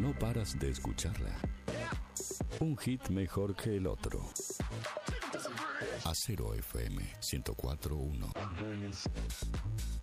no paras de escucharla. Un hit mejor que el otro. Acero FM 104.1.